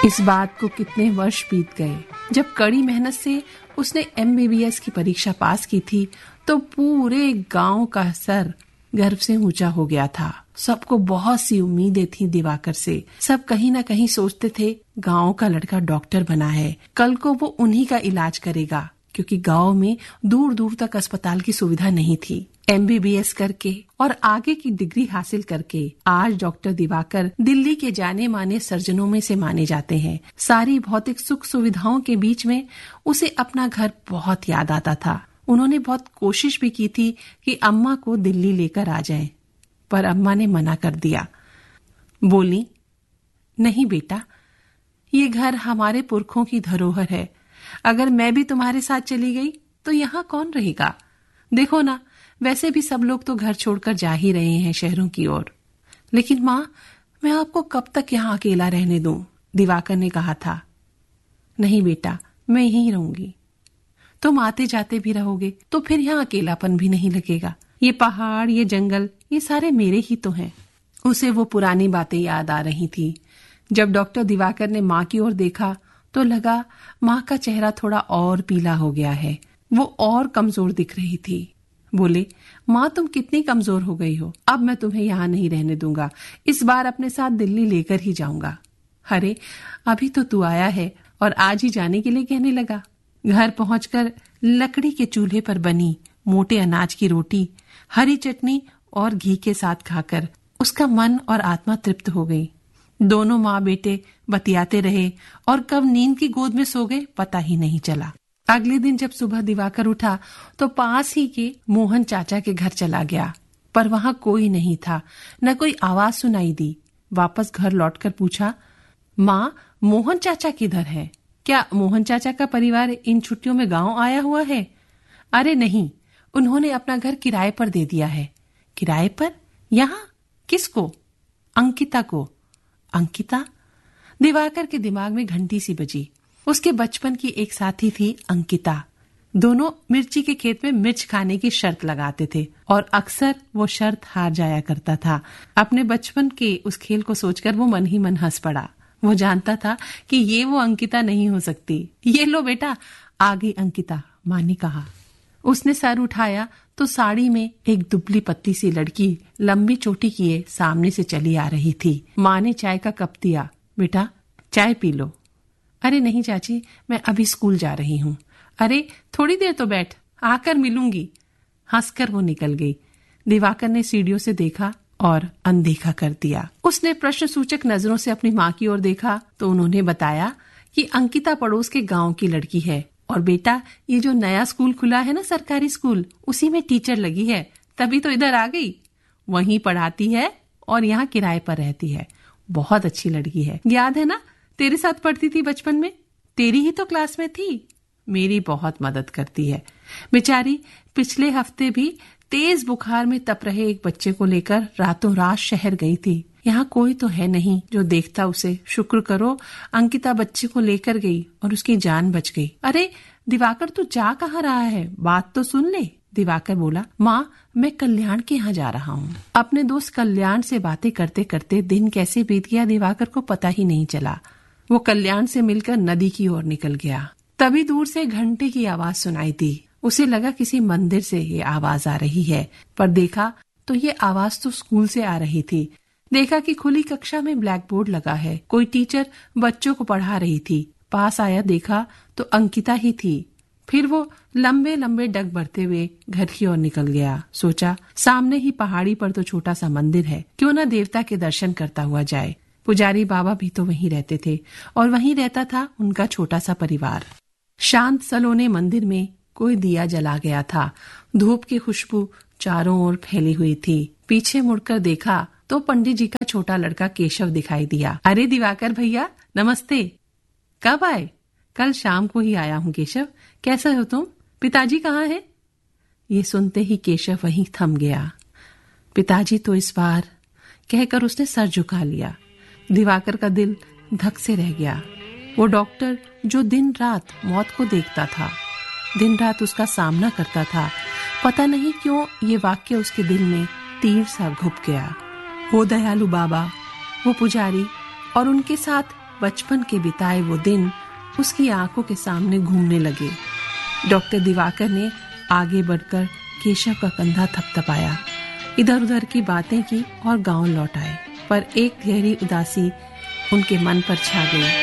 इस बात को कितने वर्ष बीत गए। जब कड़ी मेहनत से उसने MBBS की परीक्षा पास की थी तो पूरे गांव का सर गर्व से ऊंचा हो गया था। सबको बहुत सी उम्मीदें थी दिवाकर से। सब कहीं ना कहीं सोचते थे गांव का लड़का डॉक्टर बना है, कल को वो उन्हीं का इलाज करेगा, क्योंकि गांव में दूर दूर तक अस्पताल की सुविधा नहीं थी। MBBS करके और आगे की डिग्री हासिल करके आज डॉक्टर दिवाकर दिल्ली के जाने माने सर्जनों में से माने जाते हैं। सारी भौतिक सुख सुविधाओं के बीच में उसे अपना घर बहुत याद आता था। उन्होंने बहुत कोशिश भी की थी कि अम्मा को दिल्ली लेकर आ जाएं, पर अम्मा ने मना कर दिया। बोली, नहीं बेटा, ये घर हमारे पुरखों की धरोहर है। अगर मैं भी तुम्हारे साथ चली गई तो यहाँ कौन रहेगा? देखो ना, वैसे भी सब लोग तो घर छोड़कर जा ही रहे हैं शहरों की ओर। लेकिन माँ, मैं आपको कब तक यहाँ अकेला रहने दूं? दिवाकर ने कहा था। नहीं बेटा, मैं यहीं रहूंगी। तुम आते जाते भी रहोगे तो फिर यहाँ अकेलापन भी नहीं लगेगा। ये पहाड़, ये जंगल, ये सारे मेरे ही तो हैं। उसे वो पुरानी बातें याद आ रही थी। जब डॉक्टर दिवाकर ने माँ की ओर देखा तो लगा माँ का चेहरा थोड़ा और पीला हो गया है। वो और कमजोर दिख रही थी। बोले, माँ तुम कितनी कमजोर हो गई हो। अब मैं तुम्हें यहाँ नहीं रहने दूंगा। इस बार अपने साथ दिल्ली लेकर ही जाऊंगा। अरे अभी तो तू आया है और आज ही जाने के लिए कहने लगा। घर पहुंचकर लकड़ी के चूल्हे पर बनी मोटे अनाज की रोटी, हरी चटनी और घी के साथ खाकर उसका मन और आत्मा तृप्त हो गई। दोनों माँ बेटे बतियाते रहे और कब नींद की गोद में सो गए पता ही नहीं चला। अगले दिन जब सुबह दिवाकर उठा तो पास ही के मोहन चाचा के घर चला गया, पर वहां कोई नहीं था, न कोई आवाज सुनाई दी। वापस घर लौटकर पूछा, माँ मोहन चाचा किधर है? क्या मोहन चाचा का परिवार इन छुट्टियों में गांव आया हुआ है? अरे नहीं, उन्होंने अपना घर किराए पर दे दिया है। किराए पर? यहाँ? किसको? अंकिता को। अंकिता? दिवाकर के दिमाग में घंटी सी बजी। उसके बचपन की एक साथी थी अंकिता। दोनों मिर्ची के खेत में मिर्च खाने की शर्त लगाते थे और अक्सर वो शर्त हार जाया करता था। अपने बचपन के उस खेल को सोचकर वो मन ही मन हंस पड़ा। वो जानता था कि ये वो अंकिता नहीं हो सकती। ये लो बेटा, आ गई अंकिता, माँ ने कहा। उसने सर उठाया तो साड़ी में एक दुबली पतली सी लड़की लंबी चोटी किए सामने से चली आ रही थी। माँ ने चाय का कप दिया। बेटा चाय पी लो। अरे नहीं चाची, मैं अभी स्कूल जा रही हूँ। अरे थोड़ी देर तो बैठ, आकर मिलूंगी। हंसकर वो निकल गई। दिवाकर ने सीढ़ियों से देखा और अनदेखा कर दिया। उसने प्रश्न सूचक नजरों से अपनी माँ की ओर देखा तो उन्होंने बताया कि अंकिता पड़ोस के गांव की लड़की है और बेटा ये जो नया स्कूल खुला है ना, सरकारी स्कूल, उसी में टीचर लगी है, तभी तो इधर आ गई। वहीं पढ़ाती है और यहाँ किराए पर रहती है। बहुत अच्छी लड़की है। याद है ना, तेरे साथ पढ़ती थी बचपन में, तेरी ही तो क्लास में थी। मेरी बहुत मदद करती है। बेचारी पिछले हफ्ते भी तेज बुखार में तप रहे एक बच्चे को लेकर रातों रात शहर गई थी। यहाँ कोई तो है नहीं जो देखता उसे। शुक्र करो अंकिता बच्चे को लेकर गई और उसकी जान बच गई। अरे दिवाकर, तू जा कहाँ रहा है? बात तो सुन ले। दिवाकर बोला, माँ मैं कल्याण के यहाँ जा रहा हूँ। अपने दोस्त कल्याण से बातें करते करते दिन कैसे बीत गया दिवाकर को पता ही नहीं चला। वो कल्याण से मिलकर नदी की ओर निकल गया। तभी दूर से घंटे की आवाज सुनाई दी। उसे लगा किसी मंदिर से ये आवाज आ रही है, पर देखा तो ये आवाज तो स्कूल से आ रही थी। देखा कि खुली कक्षा में ब्लैक बोर्ड लगा है। कोई टीचर बच्चों को पढ़ा रही थी। पास आया, देखा तो अंकिता ही थी। फिर वो लंबे लंबे डग बढ़ते हुए घर की ओर निकल गया। सोचा सामने ही पहाड़ी पर तो छोटा सा मंदिर है, क्यों ना देवता के दर्शन करता हुआ जाए। पुजारी बाबा भी तो वहीं रहते थे और वहीं रहता था उनका छोटा सा परिवार। शांत सलोने मंदिर में कोई दिया जला गया था। धूप की खुशबू चारों ओर फैली हुई थी। पीछे मुड़कर देखा तो पंडित जी का छोटा लड़का केशव दिखाई दिया। अरे दिवाकर भैया, नमस्ते। कब आए? कल शाम को ही आया हूँ केशव। कैसे हो तुम? पिताजी कहाँ हैं? ये सुनते ही केशव वहीं थम गया। पिताजी तो इस बार, कहकर उसने सर झुका लिया। दिवाकर का दिल धक से रह गया। वो डॉक्टर जो दिन रात मौत को देखता था, दिन रात उसका सामना करता था, पता नहीं क्यों ये वाक्य उसके दिल में तीर सा घुप गया। वो दयालु बाबा, वो पुजारी और उनके साथ बचपन के बिताए वो दिन उसकी आंखों के सामने घूमने लगे। डॉक्टर दिवाकर ने आगे बढ़कर केशव का कंधा थपथपाया, इधर उधर की बातें की और गांव लौट आए। पर एक गहरी उदासी उनके मन पर छा गई।